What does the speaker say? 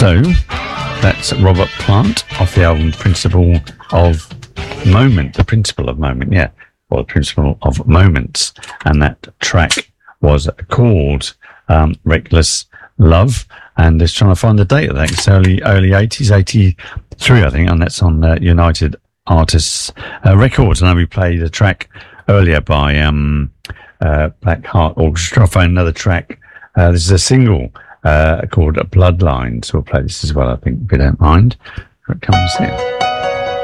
So that's Robert Plant off the album Principle of Moment, the Principle of Moment, yeah, or the Principle of Moments. And that track was called Reckless Love. And just trying to find the date of that. It's early 80s, 83, I think, and that's on United Artists Records. And we played a track earlier by Black Heart Orchestra. I'll find another track. This is a single called Bloodline, so we'll play this as well, I think, if you don't mind. Here it comes here.